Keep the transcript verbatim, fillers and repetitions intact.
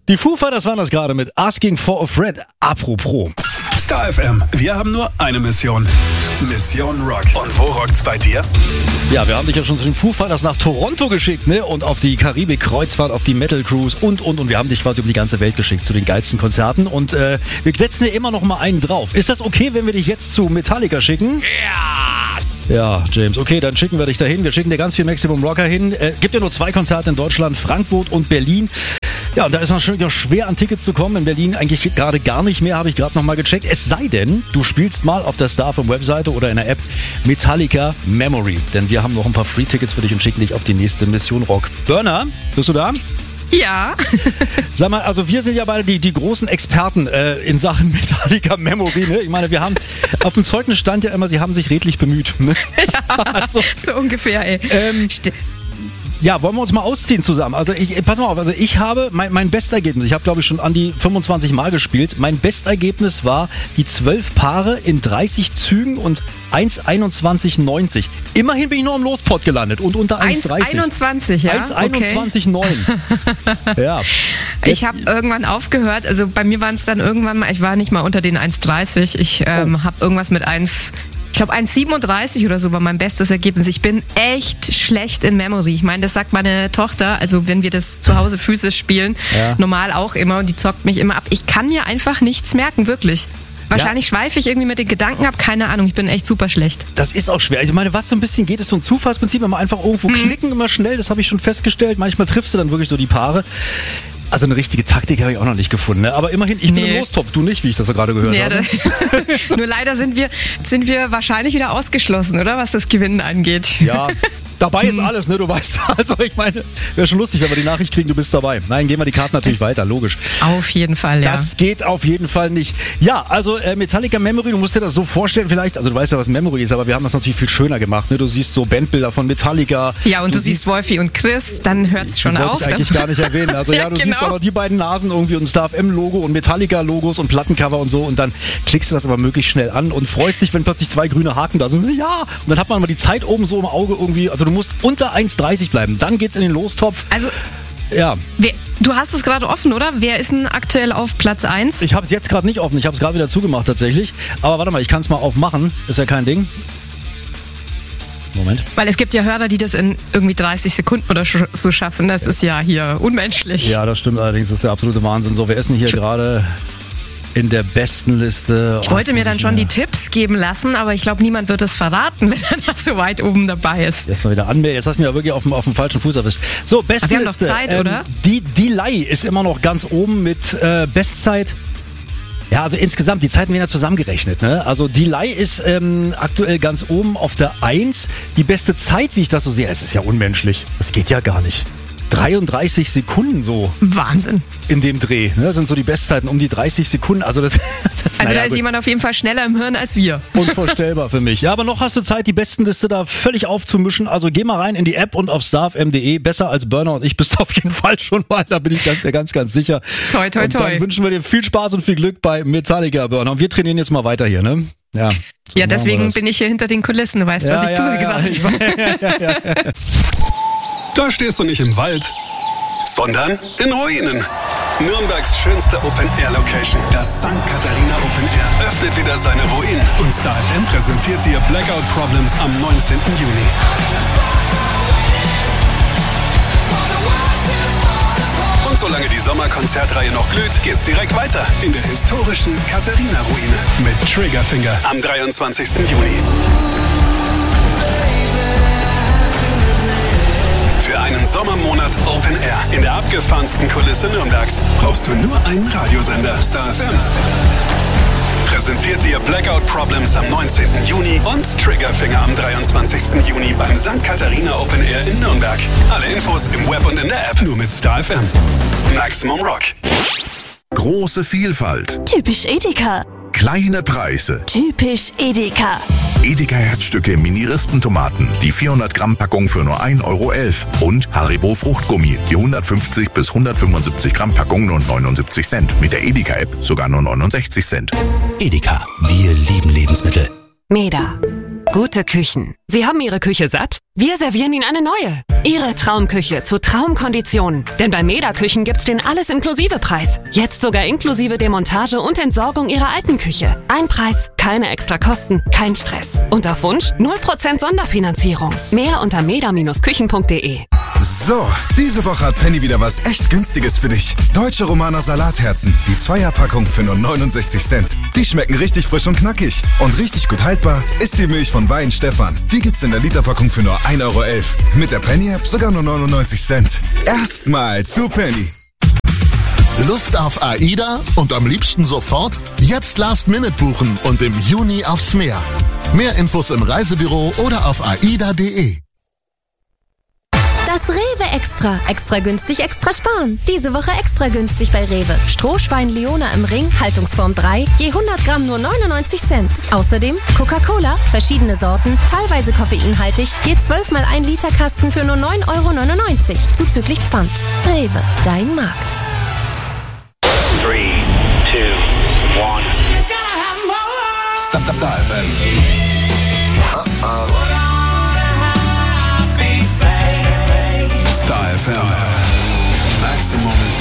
Die Foo Fighters waren das gerade mit Asking for a Friend. Apropos. Star F M, wir haben nur eine Mission. Mission Rock. Und wo rockt's bei dir? Ja, wir haben dich ja schon zu den Foo Fighters nach Toronto geschickt, ne? Und auf die Karibik-Kreuzfahrt, auf die Metal Cruise und, und, und. Wir haben dich quasi um die ganze Welt geschickt zu den geilsten Konzerten. Und äh, wir setzen dir immer noch mal einen drauf. Ist das okay, wenn wir dich jetzt zu Metallica schicken? Ja! Ja, James, okay, dann schicken wir dich dahin. Wir schicken dir ganz viel Maximum Rocker hin. Äh, gibt ja nur zwei Konzerte in Deutschland, Frankfurt und Berlin. Ja, und da ist natürlich noch schwer an Tickets zu kommen. In Berlin eigentlich gerade gar nicht mehr, habe ich gerade noch mal gecheckt. Es sei denn, du spielst mal auf der Star F M Webseite oder in der App Metallica Memory. Denn wir haben noch ein paar Free-Tickets für dich und schicken dich auf die nächste Mission Rock. Burner, bist du da? Ja. Sag mal, also wir sind ja beide die, die großen Experten äh, in Sachen Metallica Memory. Ne? Ich meine, wir haben auf dem Zeugnis stand ja immer, sie haben sich redlich bemüht. Ne? Ja, also, so ungefähr, ey. Ähm, Ja, wollen wir uns mal ausziehen zusammen. Also ich, pass mal auf, also ich habe mein, mein Bestergebnis, ich habe glaube ich schon an die fünfundzwanzig Mal gespielt, mein Bestergebnis war die zwölf Paare in dreißig Zügen und eins einundzwanzig neunzig. Immerhin bin ich nur im Lospot gelandet und unter eins dreißig. eins einundzwanzig, ja? eins einundzwanzig neun. Ja. Ich habe irgendwann aufgehört, also bei mir waren es dann irgendwann mal, ich war nicht mal unter den eins dreißig, ich ähm, oh. habe irgendwas mit eins... Ich glaube, eins siebenunddreißig oder so war mein bestes Ergebnis. Ich bin echt schlecht in Memory. Ich meine, das sagt meine Tochter, also wenn wir das zu Hause physisch spielen, ja. normal auch immer, und die zockt mich immer ab. Ich kann mir einfach nichts merken, wirklich. Wahrscheinlich ja. schweife ich irgendwie mit den Gedanken ab, keine Ahnung, ich bin echt super schlecht. Das ist auch schwer. Ich meine, was so ein bisschen geht, ist so ein Zufallsprinzip, wenn man einfach irgendwo mhm. klicken, immer schnell, das habe ich schon festgestellt. Manchmal triffst du dann wirklich so die Paare. Also eine richtige Taktik habe ich auch noch nicht gefunden. Ne? Aber immerhin, ich nee. bin im Lostopf, du nicht, wie ich das so gerade gehört nee, habe. Das, nur leider sind wir, sind wir wahrscheinlich wieder ausgeschlossen, oder? Was das Gewinnen angeht. Ja, dabei ist alles, ne? Du weißt, also ich meine, wäre schon lustig, wenn wir die Nachricht kriegen, du bist dabei. Nein, gehen wir die Karten natürlich weiter, logisch. Auf jeden Fall, ja. Das geht auf jeden Fall nicht. Ja, also äh, Metallica Memory, du musst dir das so vorstellen vielleicht, also du weißt ja, was Memory ist, aber wir haben das natürlich viel schöner gemacht. Ne? Du siehst so Bandbilder von Metallica. Ja, und du, du siehst, siehst Wolfi und Chris, dann hört's schon auf. Wollte ich eigentlich gar nicht erwähnen. Also ja, ja du genau. siehst auch noch die beiden Nasen irgendwie und ein Star F M-Logo und Metallica-Logos und Plattencover und so und dann klickst du das aber möglichst schnell an und freust dich, wenn plötzlich zwei grüne Haken da sind. Ja, und dann hat man mal die Zeit oben so im Auge irgendwie, also du musst unter eins dreißig bleiben, dann geht's in den Lostopf. Also, ja. Wer, du hast es gerade offen, oder? Wer ist denn aktuell auf Platz eins? Ich habe es jetzt gerade nicht offen, ich habe es gerade wieder zugemacht tatsächlich, aber warte mal, ich kann es mal aufmachen, ist ja kein Ding. Moment. Weil es gibt ja Hörer, die das in irgendwie dreißig Sekunden oder so schaffen. Das ist ja hier unmenschlich. Ja, das stimmt allerdings. Das ist der absolute Wahnsinn. So, wir essen hier gerade in der besten Liste. Ich wollte mir dann schon die Tipps geben lassen, aber ich glaube, niemand wird es verraten, wenn er da so weit oben dabei ist. Jetzt mal wieder anmelden. Jetzt hast du mich ja wirklich auf dem, auf dem falschen Fuß erwischt. So, beste wir haben Liste. noch Zeit, ähm, oder? Die Delay ist immer noch ganz oben mit äh, Bestzeit. Ja, also insgesamt, die Zeiten werden ja zusammengerechnet, ne? Also Delay ist ähm, aktuell ganz oben auf der eins. Die beste Zeit, wie ich das so sehe, es ist ja unmenschlich. Das geht ja gar nicht. dreiunddreißig Sekunden so. Wahnsinn. In dem Dreh, ne? Das sind so die Bestzeiten um die dreißig Sekunden. Also, das, das, also naja, da ist gut. jemand auf jeden Fall schneller im Hirn als wir. Unvorstellbar für mich. Ja, aber noch hast du Zeit, die Bestenliste da völlig aufzumischen. Also geh mal rein in die App und auf star f m punkt de. Besser als Burner und ich bist du auf jeden Fall schon mal. Da bin ich ganz, ganz, ganz sicher. Toi, toi, toi. Und dann wünschen wir dir viel Spaß und viel Glück bei Metallica, Burner. Und wir trainieren jetzt mal weiter hier, ne? Ja. So ja, deswegen bin ich hier hinter den Kulissen. Du weißt, ja, was ich ja, tue ja, gerade. Ja, ja, ja, ja. Da stehst du nicht im Wald, sondern in Ruinen. Nürnbergs schönste Open-Air-Location, das Sankt Katharina Open Air, öffnet wieder seine Ruinen. Und Star F M präsentiert dir Blackout Problems am neunzehnten Juni. Und solange die Sommerkonzertreihe noch glüht, geht's direkt weiter in der historischen Katharina-Ruine mit Triggerfinger am dreiundzwanzigsten Juni. Für einen Sommermonat Open Air in der abgefahrensten Kulisse Nürnbergs brauchst du nur einen Radiosender. Star F M präsentiert dir Blackout Problems am neunzehnten Juni und Triggerfinger am dreiundzwanzigsten Juni beim Sankt Katharina Open Air in Nürnberg. Alle Infos im Web und in der App nur mit Star F M. Maximum Rock. Große Vielfalt. Typisch Edeka. Kleine Preise. Typisch Edeka. Edeka Herzstücke Mini-Rispentomaten, die vierhundert Gramm Packung für nur ein Euro elf. Und Haribo Fruchtgummi, die hundertfünfzig bis hundertfünfundsiebzig Gramm Packung nur neunundsiebzig Cent. Mit der Edeka-App sogar nur neunundsechzig Cent. Edeka, wir lieben Lebensmittel. Meda. Gute Küchen. Sie haben Ihre Küche satt? Wir servieren Ihnen eine neue. Ihre Traumküche zu Traumkonditionen. Denn bei Meda Küchen gibt's den Alles-Inklusive-Preis. Jetzt sogar inklusive Demontage und Entsorgung Ihrer alten Küche. Ein Preis, keine extra Kosten, kein Stress. Und auf Wunsch null Prozent Sonderfinanzierung. Mehr unter meda Küchen punkt de. So, diese Woche hat Penny wieder was echt Günstiges für dich. Deutsche Romaner Salatherzen. Die Zweierpackung für nur neunundsechzig Cent. Die schmecken richtig frisch und knackig. Und richtig gut haltbar ist die Milch von Wein Stefan. Die gibt's in der Literpackung für nur ein Euro elf. Mit der Penny-App sogar nur neunundneunzig Cent. Erstmal zu Penny. Lust auf AIDA und am liebsten sofort? Jetzt Last Minute buchen und im Juni aufs Meer. Mehr Infos im Reisebüro oder auf aida punkt de. Das Rewe Extra. Extra günstig, extra sparen. Diese Woche extra günstig bei Rewe. Strohschwein Leona im Ring, Haltungsform drei, je hundert Gramm nur neunundneunzig Cent. Außerdem Coca-Cola, verschiedene Sorten, teilweise koffeinhaltig, je zwölf mal ein Liter Kasten für nur neun Euro neunundneunzig, zuzüglich Pfand. Rewe, dein Markt. Three, two, one. Star F M. Star F M. Maximum